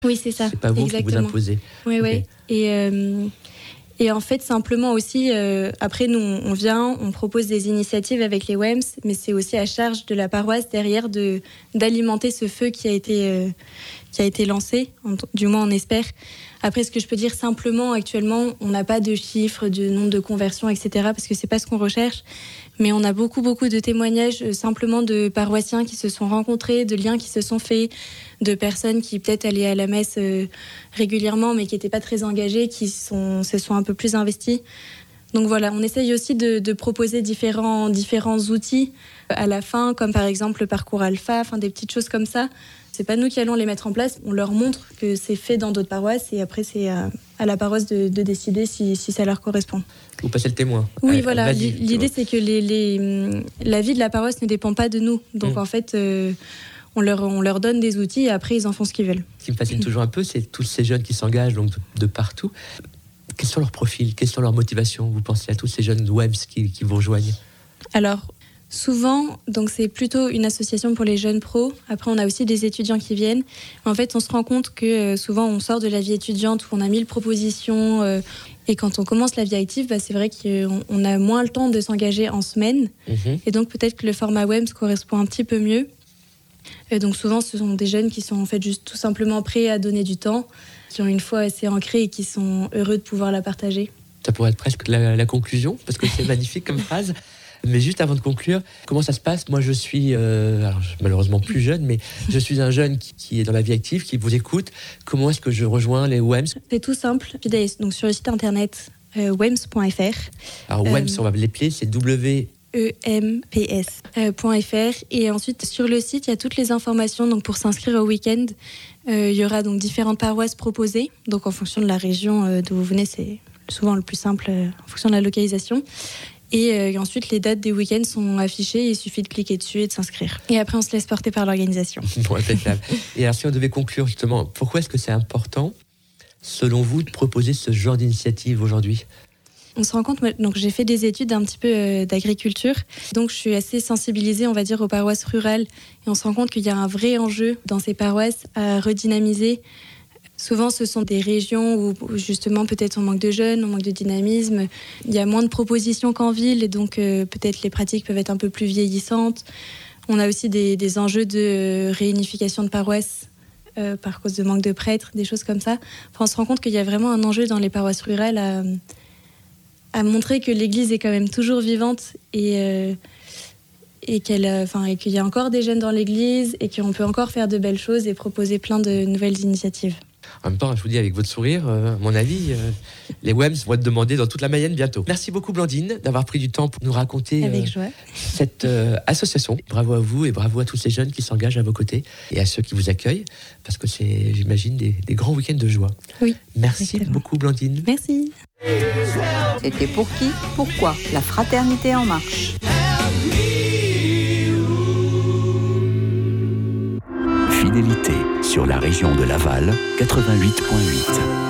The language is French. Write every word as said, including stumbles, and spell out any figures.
Oui, c'est ça. C'est pas vous exactement. qui vous imposez. Oui, okay. oui. Et, euh, et en fait, simplement aussi, euh, après, nous, on vient, on propose des initiatives avec les W E M S, mais c'est aussi à charge de la paroisse derrière de, d'alimenter ce feu qui a été, euh, qui a été lancé, du moins on espère. Après, ce que je peux dire simplement, actuellement, on n'a pas de chiffres, de nombre de conversions, et cetera, parce que c'est pas ce qu'on recherche. Mais on a beaucoup, beaucoup de témoignages euh, simplement de paroissiens qui se sont rencontrés, de liens qui se sont faits, de personnes qui peut-être allaient à la messe euh, régulièrement, mais qui n'étaient pas très engagées, qui sont, se sont un peu plus investies. Donc voilà, on essaye aussi de, de proposer différents, différents outils à la fin, comme par exemple le parcours alpha, enfin des petites choses comme ça. C'est pas nous qui allons les mettre en place, on leur montre que c'est fait dans d'autres paroisses et après c'est à, à la paroisse de, de décider si, si ça leur correspond. Vous passez le témoin. Oui, euh, voilà. vas-y. L'idée c'est que les, les, la vie de la paroisse ne dépend pas de nous. Donc mmh. en fait, euh, on, leur, on leur donne des outils et après ils en font ce qu'ils veulent. Ce qui me fascine mmh. toujours un peu, c'est tous ces jeunes qui s'engagent donc de, de partout. Quels sont leurs profils? Quelles sont leurs motivations? Vous pensez à tous ces jeunes W E M S qui, qui vous rejoignent? Alors, souvent, donc c'est plutôt une association pour les jeunes pros. Après, on a aussi des étudiants qui viennent. En fait, on se rend compte que euh, souvent, on sort de la vie étudiante où on a mille propositions. Euh, et quand on commence la vie active, bah, c'est vrai qu'on on a moins le temps de s'engager en semaine. Mmh. Et donc, peut-être que le format W E M S correspond un petit peu mieux. Et donc, souvent, ce sont des jeunes qui sont en fait juste tout simplement prêts à donner du temps, qui ont une foi assez ancrée et qui sont heureux de pouvoir la partager. Ça pourrait être presque la, la conclusion, parce que c'est magnifique comme phrase. Mais juste avant de conclure, comment ça se passe? Moi, je suis euh, alors, malheureusement plus jeune, mais je suis un jeune qui, qui est dans la vie active, qui vous écoute. Comment est-ce que je rejoins les W E M S? C'est tout simple. Donc, sur le site internet euh, w e m s point f r. Alors, W E M S, euh, on va l'épeler, c'est W E M P S point F R. Et ensuite, sur le site, il y a toutes les informations. Donc, pour s'inscrire au week-end, euh, il y aura donc différentes paroisses proposées. Donc, en fonction de la région euh, d'où vous venez, c'est souvent le plus simple euh, en fonction de la localisation. Et euh, ensuite, les dates des week-ends sont affichées. Il suffit de cliquer dessus et de s'inscrire. Et après, on se laisse porter par l'organisation. Bon, impeccable. Et alors, si on devait conclure justement, pourquoi est-ce que c'est important, selon vous, de proposer ce genre d'initiative aujourd'hui? On se rend compte, donc j'ai fait des études un petit peu euh, d'agriculture, donc je suis assez sensibilisée, on va dire, aux paroisses rurales, et on se rend compte qu'il y a un vrai enjeu dans ces paroisses à redynamiser. Souvent, ce sont des régions où, justement, peut-être on manque de jeunes, on manque de dynamisme, il y a moins de propositions qu'en ville, et donc euh, peut-être les pratiques peuvent être un peu plus vieillissantes. On a aussi des, des enjeux de réunification de paroisses, euh, par cause de manque de prêtres, des choses comme ça. Enfin, on se rend compte qu'il y a vraiment un enjeu dans les paroisses rurales à... à montrer que l'Église est quand même toujours vivante et, euh, et, qu'elle, enfin, et qu'il y a encore des jeunes dans l'Église et qu'on peut encore faire de belles choses et proposer plein de nouvelles initiatives. En même temps, je vous dis avec votre sourire, euh, à mon avis, euh, les W E M S vont être demandés dans toute la Mayenne bientôt. Merci beaucoup Blandine d'avoir pris du temps pour nous raconter avec joie. Euh, cette euh, association. Bravo à vous et bravo à tous ces jeunes qui s'engagent à vos côtés et à ceux qui vous accueillent, parce que c'est, j'imagine, des, des grands week-ends de joie. Oui. Merci exactement. beaucoup Blandine. Merci. C'était Pour qui? Pourquoi? La Fraternité en marche. Fidélité sur la région de Laval, quatre-vingt-huit point huit.